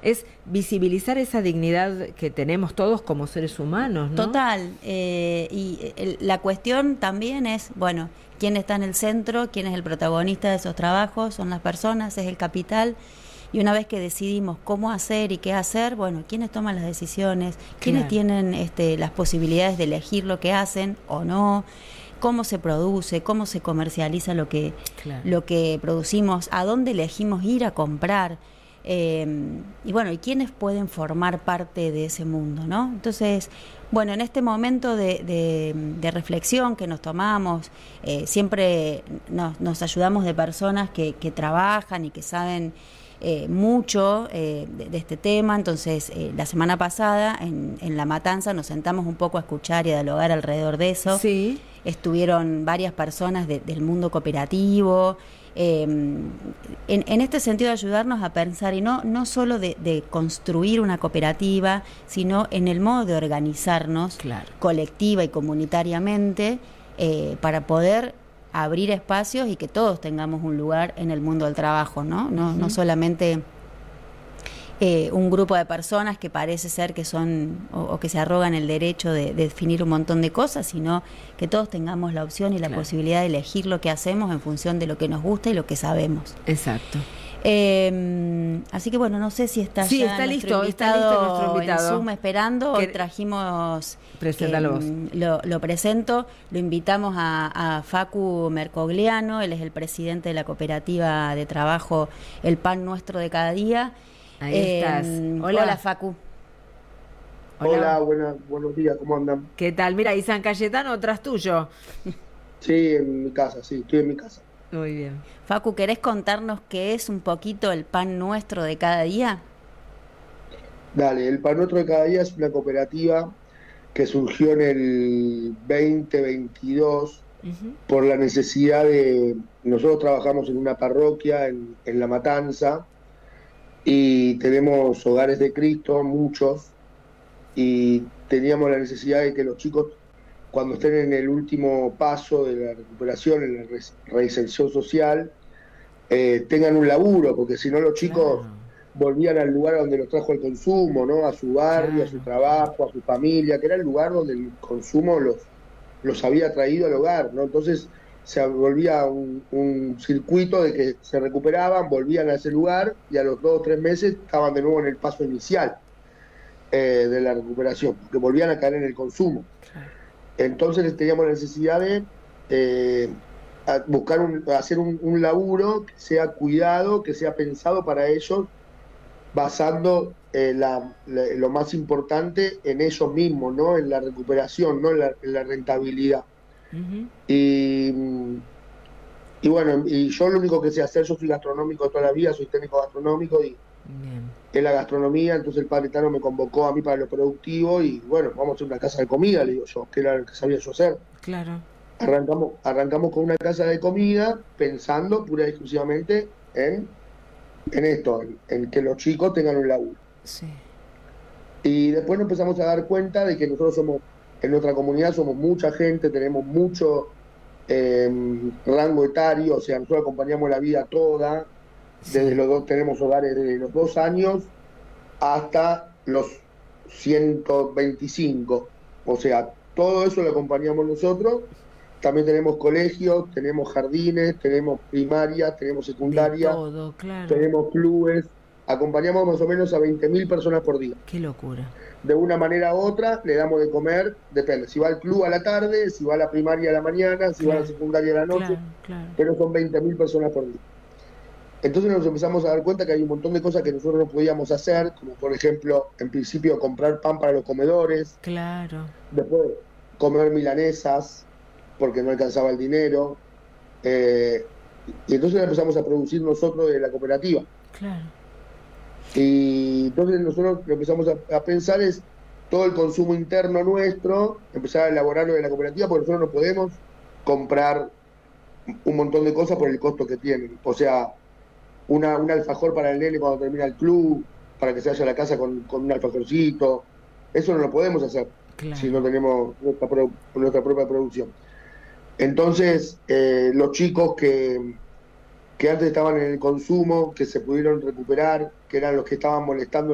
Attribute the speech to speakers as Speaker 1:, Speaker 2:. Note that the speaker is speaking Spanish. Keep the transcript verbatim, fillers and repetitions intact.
Speaker 1: es visibilizar esa dignidad que tenemos todos como seres humanos, ¿no?
Speaker 2: Total, eh, y el, la cuestión también es, bueno, quién está en el centro, quién es el protagonista de esos trabajos, son las personas, es el capital. Y una vez que decidimos cómo hacer y qué hacer, bueno, ¿quiénes toman las decisiones? ¿Quiénes
Speaker 1: Claro.
Speaker 2: tienen este, las posibilidades de elegir lo que hacen o no? ¿Cómo se produce? ¿Cómo se comercializa lo que,
Speaker 1: Claro.
Speaker 2: lo que producimos? ¿A dónde elegimos ir a comprar? Eh, y bueno, ¿y quiénes pueden formar parte de ese mundo, ¿no? Entonces, bueno, en este momento de, de, de reflexión que nos tomamos, eh, siempre nos, nos ayudamos de personas que, que trabajan y que saben Eh, mucho eh, de, de este tema. Entonces eh, la semana pasada en, en La Matanza nos sentamos un poco a escuchar y a dialogar alrededor de eso.
Speaker 1: Sí.
Speaker 2: Estuvieron varias personas de, del mundo cooperativo, eh, en, en este sentido de ayudarnos a pensar, y no, no solo de, de construir una cooperativa, sino en el modo de organizarnos,
Speaker 1: claro,
Speaker 2: colectiva y comunitariamente, eh, para poder abrir espacios y que todos tengamos un lugar en el mundo del trabajo, ¿no? No, uh-huh. no solamente eh, un grupo de personas que parece ser que son o, o que se arrogan el derecho de, de definir un montón de cosas, sino que todos tengamos la opción y la claro. posibilidad de elegir lo que hacemos en función de lo que nos gusta y lo que sabemos.
Speaker 1: Exacto.
Speaker 2: Eh, así que bueno, no sé si está
Speaker 1: sí,
Speaker 2: ya
Speaker 1: está
Speaker 2: nuestro
Speaker 1: listo, está listo nuestro invitado
Speaker 2: en Zoom esperando. Hoy
Speaker 1: que...
Speaker 2: trajimos,
Speaker 1: Preséntalo vos.
Speaker 2: Lo, lo presento, lo invitamos a, a Facu Mercogliano, él es el presidente de la cooperativa de trabajo El Pan Nuestro de Cada Día.
Speaker 1: Ahí
Speaker 2: eh,
Speaker 1: estás. Hola.
Speaker 2: Hola, Facu.
Speaker 3: Hola, Hola buena, buenos días, ¿cómo andan?
Speaker 1: ¿Qué tal? Mira, y San Cayetano, tras tuyo.
Speaker 3: Sí, en mi casa, sí, estoy en mi casa.
Speaker 1: Muy bien.
Speaker 2: Facu, ¿querés contarnos qué es un poquito el Pan Nuestro de Cada Día?
Speaker 3: Dale, el Pan Nuestro de Cada Día es una cooperativa que surgió en el veinte veintidós uh-huh. por la necesidad de... Nosotros trabajamos en una parroquia en, en La Matanza y tenemos hogares de Cristo, muchos, y teníamos la necesidad de que los chicos, cuando estén en el último paso de la recuperación, en la reinserción social, eh, tengan un laburo, porque si no los chicos claro. volvían al lugar donde los trajo el consumo, ¿no? A su barrio, claro. a su trabajo, a su familia, que era el lugar donde el consumo los, los había traído al hogar, ¿no? Entonces se volvía un, un circuito de que se recuperaban, volvían a ese lugar y a los dos o tres meses estaban de nuevo en el paso inicial eh, de la recuperación, porque volvían a caer en el consumo. Claro. Entonces teníamos la necesidad de eh, buscar un, hacer un, un laburo que sea cuidado, que sea pensado para ellos, basando eh, la, la, lo más importante en ellos mismos, ¿no? En la recuperación, no en la, en la rentabilidad. Uh-huh. Y, y bueno, y yo lo único que sé hacer, yo soy gastronómico toda la vida, soy técnico gastronómico y Bien. en la gastronomía, entonces el padre Tano me convocó a mí para lo productivo y bueno, vamos a hacer una casa de comida, le digo yo, que era lo que sabía yo hacer.
Speaker 1: Claro.
Speaker 3: Arrancamos, arrancamos con una casa de comida pensando pura y exclusivamente en, en esto, en, en que los chicos tengan un laburo.
Speaker 1: Sí.
Speaker 3: Y después nos empezamos a dar cuenta de que nosotros somos, en nuestra comunidad somos mucha gente, tenemos mucho eh, rango etario, o sea, nosotros acompañamos la vida toda, sí. desde los dos, tenemos hogares desde los dos años hasta los ciento veinticinco, o sea, todo eso lo acompañamos nosotros. También tenemos colegios, tenemos jardines, tenemos primarias, tenemos secundarias,
Speaker 1: todo, claro.
Speaker 3: tenemos clubes, acompañamos más o menos a veinte mil personas por día.
Speaker 1: Qué locura.
Speaker 3: De una manera u otra le damos de comer, depende, si va al club a la tarde, si va a la primaria a la mañana, si claro. va a la secundaria a la noche,
Speaker 1: claro, claro.
Speaker 3: pero son veinte mil personas por día. Entonces nos empezamos a dar cuenta que hay un montón de cosas que nosotros no podíamos hacer, como por ejemplo, en principio comprar pan para los comedores,
Speaker 1: claro.
Speaker 3: después comer milanesas, porque no alcanzaba el dinero, eh, y entonces empezamos a producir nosotros de la cooperativa.
Speaker 1: Claro.
Speaker 3: Y entonces nosotros lo que empezamos a, a pensar es todo el consumo interno nuestro, empezar a elaborarlo de la cooperativa, porque nosotros no podemos comprar un montón de cosas por el costo que tienen. O sea, una, un alfajor para el nene cuando termina el club, para que se vaya a la casa con, con un alfajorcito, eso no lo podemos hacer claro. si no tenemos nuestra, pro, nuestra propia producción. Entonces, eh, los chicos que, que antes estaban en el consumo, que se pudieron recuperar, que eran los que estaban molestando